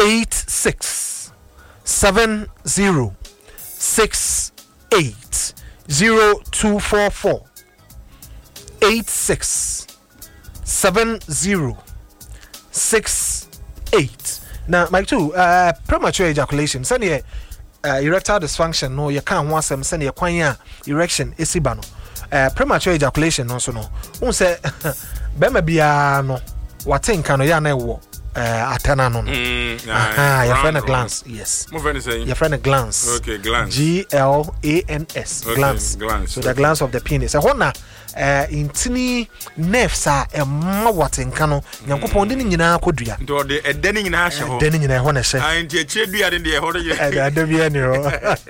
8670680244 867068. Now, Mike too, premature ejaculation. Send erectile dysfunction. No, you can't want some. Send your erection. Isibano. Premature ejaculation. Also no. Unse bema biano. Watinka no ya na wo. Atana no. Your friend a glance. Yes. Your friend a glance. Okay, glance. GLANS. Glance. So the glance of the penis. Hona intini nerves are watinka no. Nyankopon de nyina kodua. Ndo de edeni nyina ahye ho. Edeni nyina ho na hye. Anti echedua de ho de. Adabia ni ho.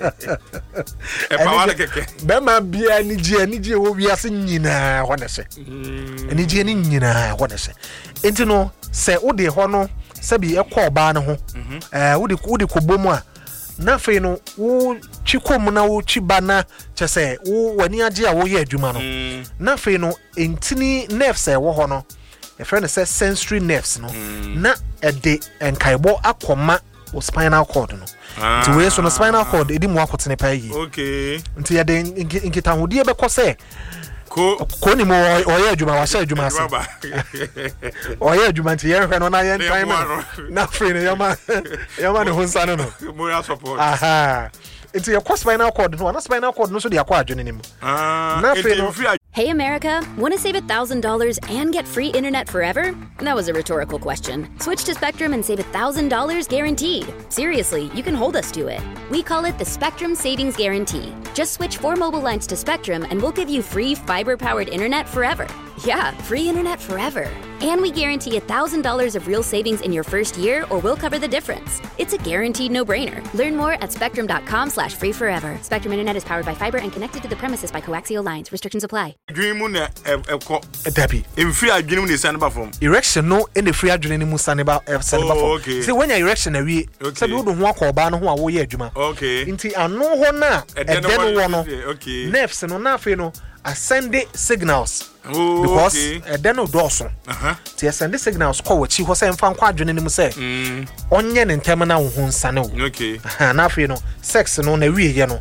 E pa wala keke. Bema bia ni je wo wiase nyina ho na hye. Ni je ni nyina ho na hye. Enti no se wode ho no sabi ekọ ba ne ho wode kobomu a na fe no wo chikom na wo chiba na chese wo wani age a wo ye adwuma no na fe no entini nerves e wo ho no e friend say sensory nerves no na ede enkaibo akoma o spinal cord no nti we so no spinal cord edi mu akotene pa yi okay nti ya de nkita hodi e be ko se ko ni mo oye adwuma wa sha adwuma ase oye adwuma nti yen hwe no na yen time na free ne yama ne hunsa no mo ya support aha nti your spinal cord no na spinal cord no so de akwa adwene ni mu na free no. Hey America, want to save $1,000 and get free internet forever? That was a rhetorical question. Switch to Spectrum and save $1,000 guaranteed. Seriously, you can hold us to it. We call it the Spectrum Savings Guarantee. Just switch 4 mobile lines to Spectrum and we'll give you free fiber-powered internet forever. Yeah, free internet forever. And we guarantee $1,000 of real savings in your first year or we'll cover the difference. It's a guaranteed no-brainer. Learn more at spectrum.com/free forever. Spectrum Internet is powered by fiber and connected to the premises by coaxial lines. Restrictions apply. Dream na Dabi. In free adwene ne saneba from. Erection no in the free adwene ne mu saneba from. Okay. See when your erection awie, sabi wo do ho akoba no ho a wo ye adwuma. Okay. Nti ano ho na eden wo no. Okay. Nerves no na afi no ascend signals. Because eden no doso. Ti ascend signals ko wachi ho se mfa nkwa adwene ne mu se. Onye ne ntem na wo ho nsane wo. Okay. Na afi no sex no na wie ye no.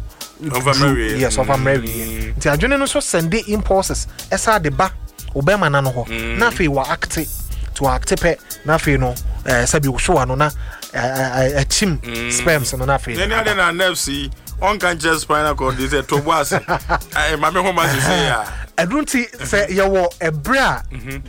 Yes, over Mary. The adrenaline no so send the impulses. Esa de ba obema na no ho. Na fe wa acte to acte pe na fe no sabi wo show ano na chim sperms no na fe. Then you na nerves on can just spinal cord is a tobas. I mama home as say ya. Adunti say ye wo ebra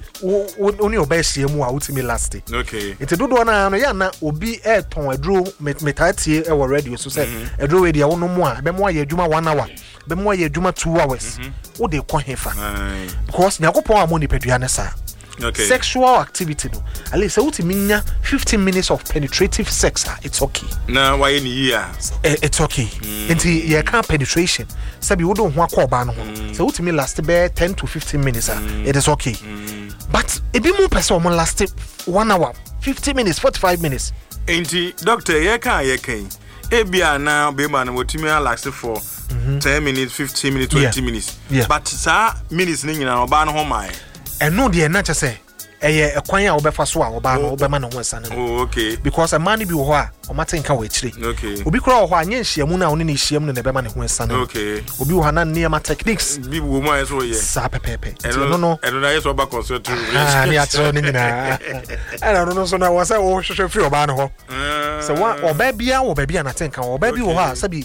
oni obehye mu a utimi last. Okay. Enti dodo na no ya na obi ton adro metatie e wo radio so say adro we dia wo no mu a be mo aye adwuma 1 hour be mo aye adwuma 2 hours wo de ko hefa because nyakopon amoni pedua ne sa. Okay. Sexual activity no at least utimi nya 15 minutes of penetrative sex it's okay. Na why ni here it's okay. Enti ye can penetration sabi wo do ho akoba no ho so utimi last be 10 to 15 minutes it is okay. But ebi mu person mo last 1 hour 50 minutes 45 minutes. Enti doctor ye kan ebia na be man wotimi last for 10 minutes 15 minutes 20 minutes but sa minutes ni nyina oba no ho mai eno de na che say eye ekwan a obefa so a oba no obema no ho nsane no. Oh, okay. Because a man bi wo ho a o matenka wo akire. Okay. Obi kura wo ho anya nhyiamu na oni ne nhyiamu no na bema ne ho nsane. Okay. Obi wo ha na niema techniques bi wo mu aso ye sa pepepe. No na yeso oba consult to ni atro ni nyina ana no so na wo say wo hwehwe free oba no ho so wa oba bia wo ba bia na tenka oba bi wo ho a sabi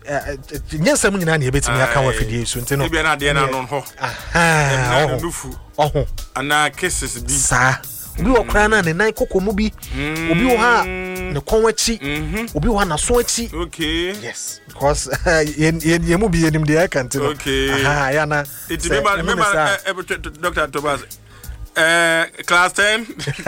nyensam nyina na ebetimi aka wa fidie so ntino bia na de na no ho na nufu ana kisses bi sa obi wo kra na ne nan kokomu bi obi wo ha ne konwachi obi wo ha na so achi. Okay. Yes, because ye mu bi yenim de aka ntino. Okay. Ya na it remember Dr. Thomas class 10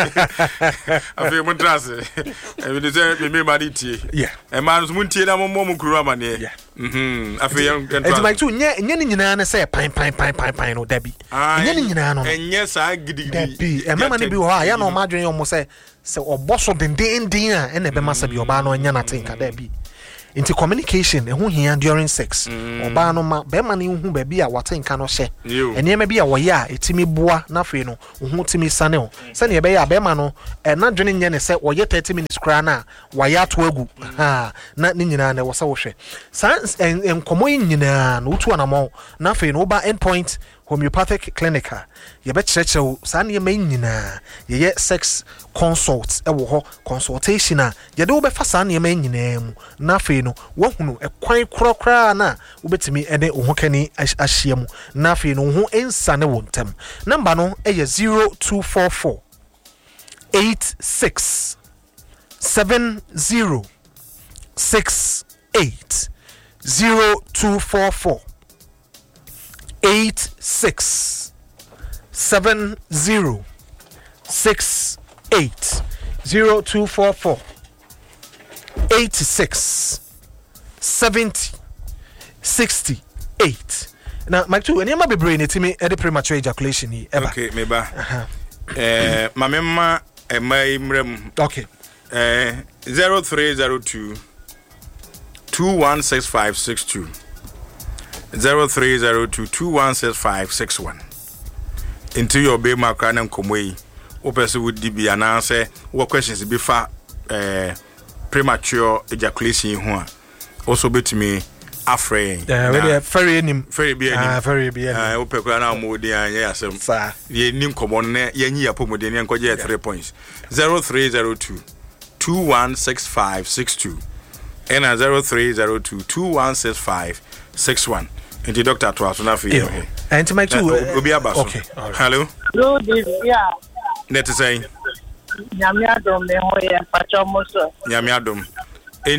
afi mo trase e be say me mari tie e man so mun tie na mo kuru amane afi yan e like to nye ni nyina na say pan no dabi nye ni nyina no enye sa gidigidi dabi e mema ne bi ho ya na o madwen yo mo say se oboso denden a e na be masa bi oba no nya na tinka dabi Into communication who here during sex oba no ma be man hu ba bi a watenka no hye ene ma bi a woye a etimi boa na fe no hu timi sane o se ne be ya be ma no na dwene nye ne se woye 30 minutes kra na waya to agu ha na ne nyina na wo se wo hwe sa enkomo nyina no tu anamo na fe no ba endpoint homeopathic clinic ye be cherechew sa ne ma nyina ye sex consult e wo ho consultation a ye de wo be fa sa ne ma nyina mu na fe no wo hunu e kwan krokra na wo betimi ene wo ho kani ahia mu na fe no ho ensa ne wo ntam number no e ye 0244 86 70 68 0244 86 70 68 0244 86 70 68. Now, Mike, too, and you might be bringing to me at the premature ejaculation. Okay, maybe. My member, my okay. 0302 216562 0302 216561 into your baby macran and comway. Person would be an answer. What questions before premature ejaculation? Also, bet me afraid. Very nim. Very be very be. Open crown more than yes, sir. Ye nim common ye apomodeni and could 3 points. 0302 216562 and 0302 216561. And the doctor to us enough. And to make two okay. Hello. Yeah. Let us say Yamiadum, Yamiadum.